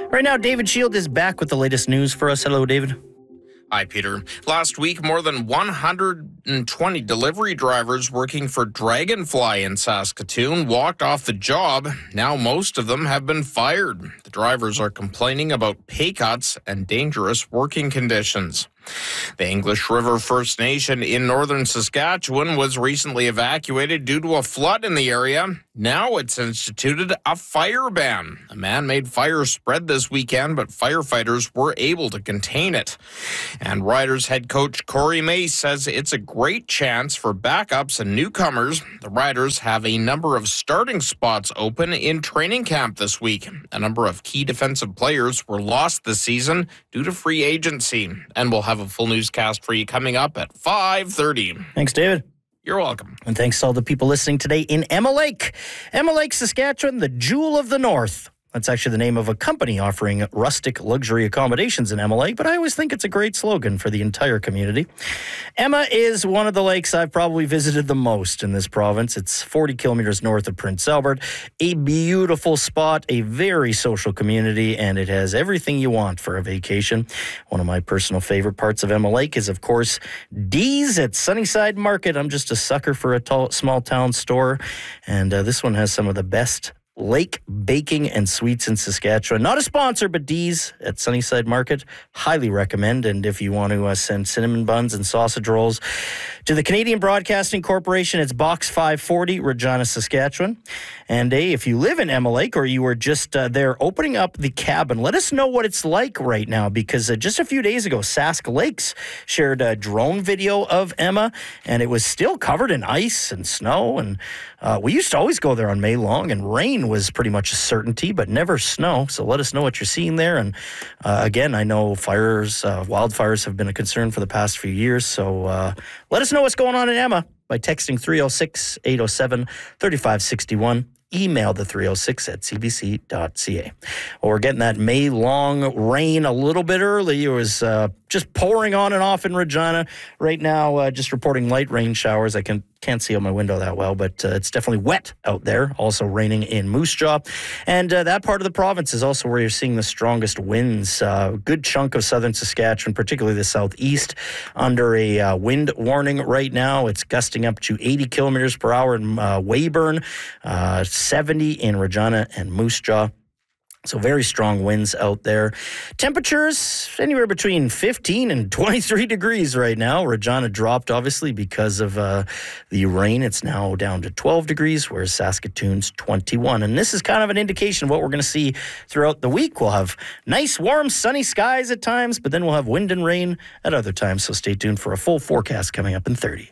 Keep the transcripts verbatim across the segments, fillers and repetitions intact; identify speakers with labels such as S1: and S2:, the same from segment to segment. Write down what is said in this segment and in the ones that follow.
S1: Right now, David Shield is back with the latest news for us. Hello, David.
S2: Hi, Peter. Last week, more than one hundred twenty delivery drivers working for Dragonfly in Saskatoon walked off the job. Now most of them have been fired. The drivers are complaining about pay cuts and dangerous working conditions. The English River First Nation in northern Saskatchewan was recently evacuated due to a flood in the area. Now it's instituted a fire ban. A man-made fire spread this weekend, but firefighters were able to contain it. And Riders head coach Corey Mace says it's a great chance for backups and newcomers. The Riders have a number of starting spots open in training camp this week. A number of key defensive players were lost this season due to free agency. And we'll have a full newscast for you coming up at five thirty.
S1: Thanks, David.
S2: You're welcome.
S1: And thanks to all the people listening today in Emma Lake. Emma Lake, Saskatchewan, the Jewel of the North. That's actually the name of a company offering rustic luxury accommodations in Emma Lake, but I always think it's a great slogan for the entire community. Emma is one of the lakes I've probably visited the most in this province. It's forty kilometers north of Prince Albert, a beautiful spot, a very social community, and it has everything you want for a vacation. One of my personal favorite parts of Emma Lake is, of course, Dee's at Sunnyside Market. I'm just a sucker for a tall, small town store, and uh, this one has some of the best lake baking and sweets in Saskatchewan. Not a sponsor, but Dee's at Sunnyside Market. Highly recommend. And if you want to uh, send cinnamon buns and sausage rolls to the Canadian Broadcasting Corporation, it's Box five forty, Regina, Saskatchewan. And hey, if you live in Emma Lake or you were just uh, there opening up the cabin, let us know what it's like right now, because uh, just a few days ago, Sask Lakes shared a drone video of Emma, and it was still covered in ice and snow. And uh, we used to always go there on May long, and rain was pretty much a certainty, but never snow. So let us know what you're seeing there. And uh, again, I know fires, uh, wildfires have been a concern for the past few years. So uh, let us know what's going on in Emma by texting three oh six, eight oh seven, three five six one. Email the three oh six at c b c dot c a. Well, we're getting that May-long rain a little bit early. It was uh, just pouring on and off in Regina. Right now, uh, just reporting light rain showers. I can, can't see out my window that well, but uh, it's definitely wet out there. Also raining in Moose Jaw. And uh, that part of the province is also where you're seeing the strongest winds. Uh, a good chunk of southern Saskatchewan, particularly the southeast, under a uh, wind warning right now. It's gusting up to eighty kilometers per hour in uh, Weyburn, uh, seventy in Regina and Moose Jaw. So very strong winds out there. Temperatures anywhere between fifteen and twenty-three degrees right now. Regina dropped, obviously, because of uh, the rain. It's now down to twelve degrees, whereas Saskatoon's twenty-one. And this is kind of an indication of what we're going to see throughout the week. We'll have nice, warm, sunny skies at times, but then we'll have wind and rain at other times. So stay tuned for a full forecast coming up in thirty.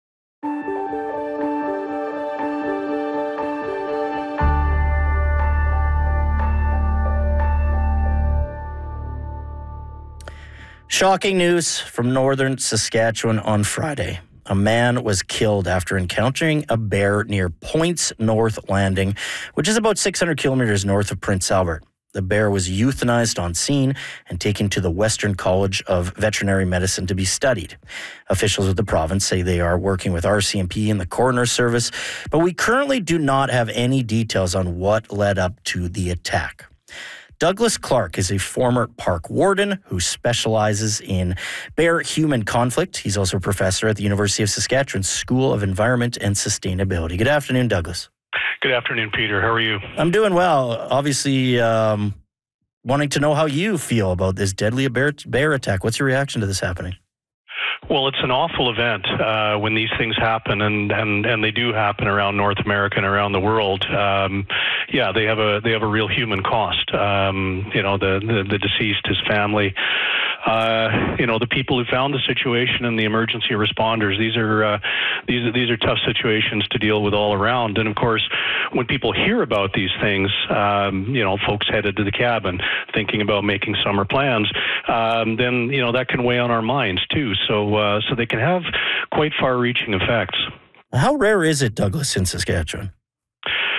S1: Shocking news from northern Saskatchewan on Friday. A man was killed after encountering a bear near Points North Landing, which is about six hundred kilometers north of Prince Albert. The bear was euthanized on scene and taken to the Western College of Veterinary Medicine to be studied. Officials of the province say they are working with R C M P and the coroner service, but we currently do not have any details on what led up to the attack. Douglas Clark is a former park warden who specializes in bear-human conflict. He's also a professor at the University of Saskatchewan School of Environment and Sustainability. Good afternoon, Douglas.
S3: Good afternoon, Peter. How are you?
S1: I'm doing well. Obviously, um, wanting to know how you feel about this deadly bear, bear attack. What's your reaction to this happening?
S3: Well, it's an awful event uh, when these things happen, and, and, and they do happen around North America and around the world. Um, yeah, they have a they have a real human cost. Um, you know, the, the the deceased, his family, uh, you know, the people who found the situation, and the emergency responders. These are uh, these are, these are tough situations to deal with all around. And of course, when people hear about these things, um, you know, folks headed to the cabin thinking about making summer plans. Um, then you know that can weigh on our minds too. So. Uh, so they can have quite far-reaching effects.
S1: How rare is it, Douglas, in Saskatchewan?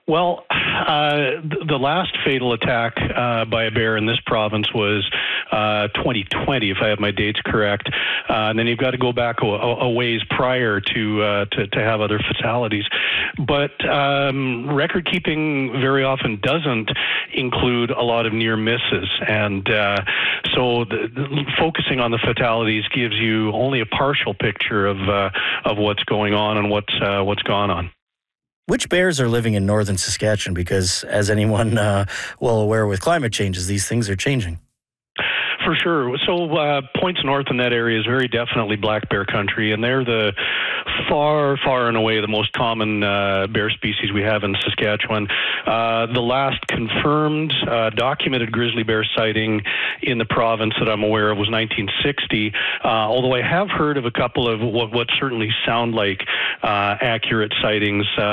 S3: Well, uh, the last fatal attack uh, by a bear in this province was uh, twenty twenty, if I have my dates correct. Uh, and then you've got to go back a, a ways prior to, uh, to to have other fatalities. But um, record keeping very often doesn't include a lot of near misses, and uh, so the, the, focusing on the fatalities gives you only a partial picture of uh, of what's going on and what's uh, what's gone on.
S1: Which bears are living in northern Saskatchewan? Because as anyone uh, well aware with climate changes, these things are changing.
S3: For sure. So uh, points north in that area is very definitely black bear country, and they're the far, far and away the most common uh, bear species we have in Saskatchewan. Uh, the last confirmed uh, documented grizzly bear sighting in the province that I'm aware of was nineteen sixty, uh, although I have heard of a couple of what, what certainly sound like uh, accurate sightings uh,